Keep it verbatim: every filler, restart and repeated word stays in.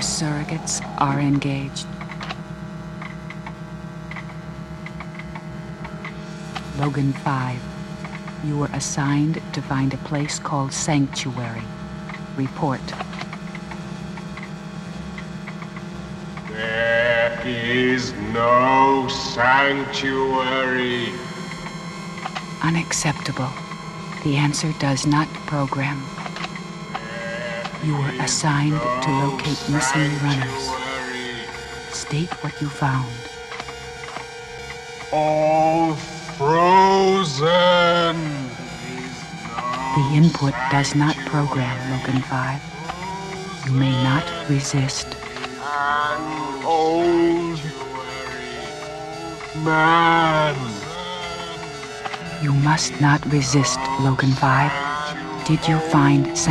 surrogates are engaged. Logan five, you were assigned to find a place called Sanctuary. Report. There is no sanctuary. Unacceptable. The answer does not program. You were assigned to locate missing runners. State what you found. All frozen. The input does not program, Logan five. You may not resist. An old man. You must not resist, Logan five. Did you find